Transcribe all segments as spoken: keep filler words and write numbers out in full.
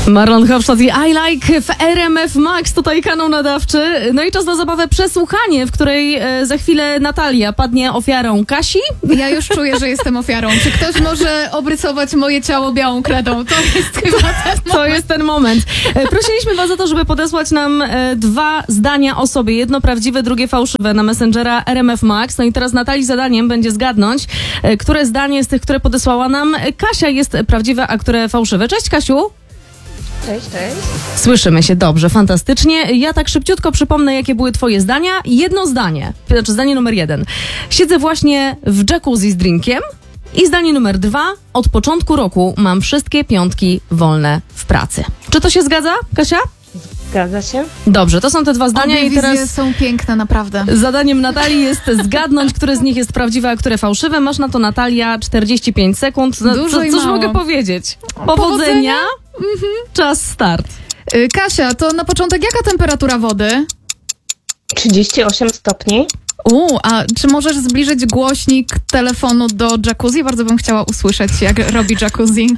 Marlon Hofstadt i I Like w R M F Max, tutaj kanał nadawczy. No i czas na zabawę Przesłuchanie, w której e, za chwilę Natalia padnie ofiarą Kasi. Ja już czuję, że jestem ofiarą. Czy ktoś może obrysować moje ciało białą kredą? To jest chyba ten moment. To jest ten moment. E, prosiliśmy was o to, żeby podesłać nam e, dwa zdania o sobie. Jedno prawdziwe, drugie fałszywe na Messengera R M F Max. No i teraz Natalii zadaniem będzie zgadnąć, e, które zdanie z tych, które podesłała nam Kasia jest prawdziwe, a które fałszywe. Cześć, Kasiu. Cześć, cześć. Słyszymy się dobrze, fantastycznie. Ja tak szybciutko przypomnę, jakie były twoje zdania. Jedno zdanie, znaczy zdanie numer jeden. Siedzę właśnie w jacuzzi z drinkiem. I zdanie numer dwa. Od początku roku mam wszystkie piątki wolne w pracy. Czy to się zgadza, Kasia? Zgadza się? Dobrze, to są te dwa zdania. Obie I teraz wizje są piękne, naprawdę. zadaniem Natalii jest zgadnąć, które z nich jest prawdziwe, a które fałszywe. Masz na to, Natalia, czterdzieści pięć sekund. No, Dużo co, i cóż mało. mogę powiedzieć? Powodzenia. Powodzenia. Mhm. Czas start. Y, Kasia, to na początek jaka temperatura wody? trzydzieści osiem stopni. U, a czy możesz zbliżyć głośnik telefonu do jacuzzi? Bardzo bym chciała usłyszeć, jak robi jacuzzi.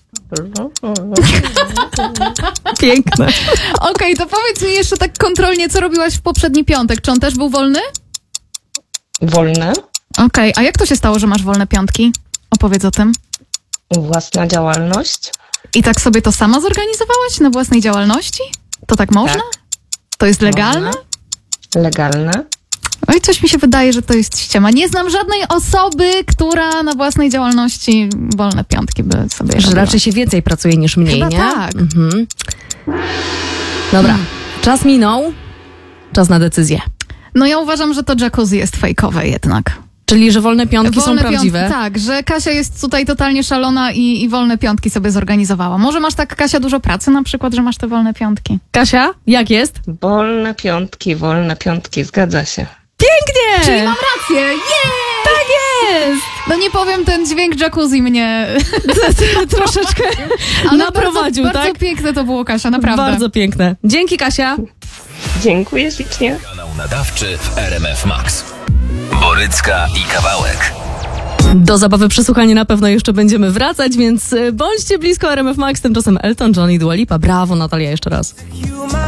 Piękne. Okej, to powiedz mi jeszcze tak kontrolnie, co robiłaś w poprzedni piątek. Czy on też był wolny? Wolne. Okej, a jak to się stało, że masz wolne piątki? Opowiedz o tym. Własna działalność. I tak sobie to sama zorganizowałaś na własnej działalności? To tak można? Tak. To jest legalne? Można. Legalne. Oj, coś mi się wydaje, że to jest ściema. Nie znam żadnej osoby, która na własnej działalności wolne piątki by sobie Że robiła. raczej się więcej pracuje niż mniej, Chyba nie? tak. Mhm. Dobra, czas minął. Czas na decyzję. No ja uważam, że to jacuzzi jest fejkowe jednak. Czyli, że wolne piątki Wolne są prawdziwe. Piątki, tak, że Kasia jest tutaj totalnie szalona i, i wolne piątki sobie zorganizowała. Może masz tak, Kasia, dużo pracy na przykład, że masz te wolne piątki? Kasia, jak jest? Wolne piątki, wolne piątki. Zgadza się. Pięknie! Czyli mam rację! Yeah! Tak jest! No nie powiem, ten dźwięk jacuzzi mnie Troszeczkę ale naprowadził, bardzo, tak? Bardzo piękne to było, Kasia, naprawdę. Bardzo piękne. Dzięki, Kasia. Dziękuję ślicznie. Kanał nadawczy w R M F Max. Borycka i Kawałek. Do zabawy Przesłuchanie na pewno jeszcze będziemy wracać, więc bądźcie blisko R M F Max. Tymczasem Elton John i Dua Lipa. Brawo, Natalia, jeszcze raz.